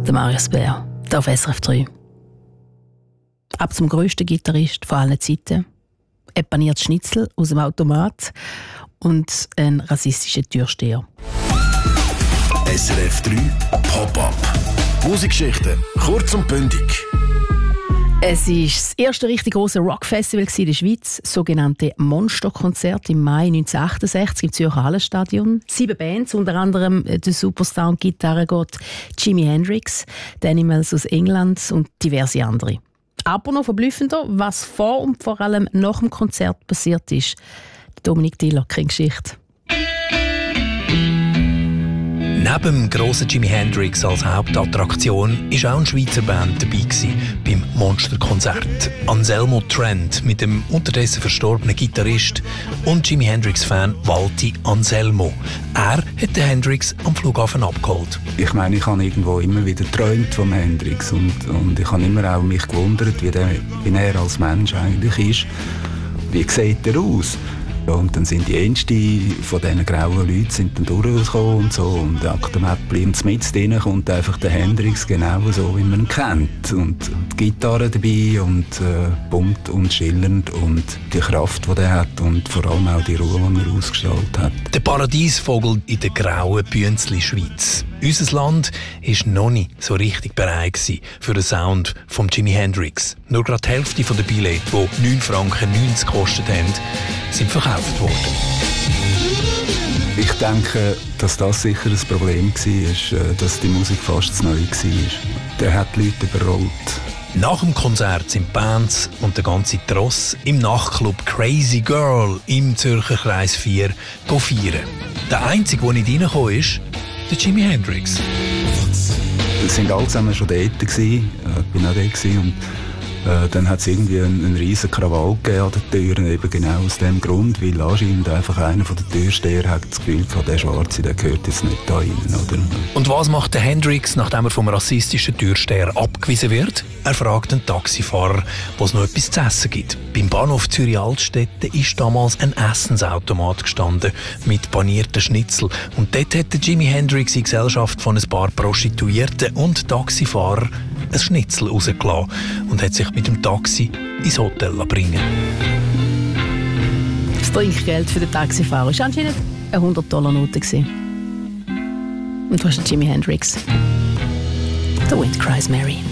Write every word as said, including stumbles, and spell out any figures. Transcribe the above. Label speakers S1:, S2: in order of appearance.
S1: der Marius Bär, der auf S R F drei. Ab zum grössten Gitarrist von allen Zeiten. Er paniert Schnitzel aus dem Automat und ein rassistischer Türsteher.
S2: S R F drei Pop-Up. Musikgeschichten, kurz und bündig.
S1: Es war das erste richtig grosse Rockfestival in der Schweiz, das sogenannte Monsterkonzert im Mai neunzehnhundertachtundsechzig im Zürcher Hallenstadion. Sieben Bands, unter anderem der Superstar und Gitarrengott Jimi Hendrix, die Animals aus England und diverse andere. Aber noch verblüffender, was vor und vor allem nach dem Konzert passiert ist. Dominik Diller, keine Geschichte.
S3: Neben dem grossen Jimi Hendrix als Hauptattraktion war auch eine Schweizer Band dabei gewesen, beim Monsterkonzert. Anselmo Trent mit dem unterdessen verstorbenen Gitarrist und Jimi Hendrix-Fan Walti Anselmo. Er hat den Hendrix am Flughafen abgeholt.
S4: Ich meine, ich habe irgendwo immer wieder geträumt vom Hendrix und, und ich habe immer auch mich gewundert, wie, der, wie er als Mensch eigentlich ist. Wie sieht er aus? Und dann sind die Ängste von diesen grauen Leuten sind dann durchgekommen und so. Und Aktenmäppli und mit drin kommt einfach der Hendrix genau so, wie man ihn kennt. Und die Gitarre dabei und äh, bunt und schillernd und die Kraft, die er hat und vor allem auch die Ruhe, die er ausgestrahlt hat.
S3: Der Paradiesvogel in der grauen Bünzli Schweiz. Unser Land war noch nicht so richtig bereit für den Sound von Jimi Hendrix. Nur gerade die Hälfte der Billette, die neun Franken neunzig gekostet haben, sind verkauft worden.
S4: Ich denke, dass das sicher ein Problem war, dass die Musik fast zu neu war. Der hat die Leute überrollt.
S3: Nach dem Konzert sind Bands und der ganze Tross im Nachtclub Crazy Girl im Zürcher Kreis vier feiern. Der Einzige, der nicht reingekommen ist, der Jimi Hendrix.
S4: Wir waren alle zusammen schon dort, ich war auch dort und äh, dann hat es irgendwie einen, einen riesen Krawall gegeben an den Türen, eben genau aus dem Grund, weil anscheinend einfach einer von den Türstehern hat das Gefühl gehabt, der Schwarze, der gehört jetzt nicht da rein, oder?
S3: Und was macht der Hendrix, nachdem er vom rassistischen Türsteher abgewiesen wird? Er fragt einen Taxifahrer, wo es noch etwas zu essen gibt. Beim Bahnhof Zürich-Altstetten ist damals ein Essensautomat gestanden mit panierten Schnitzel. Und dort hat der Jimi Hendrix in Gesellschaft von ein paar Prostituierten und Taxifahrern ein Schnitzel rausgelassen und hat sich mit dem Taxi ins Hotel bringen.
S1: Das Trinkgeld für den Taxifahrer war anscheinend eine hundert-Dollar-Note. Und du hast Jimi Hendrix. The Wind Cries Mary.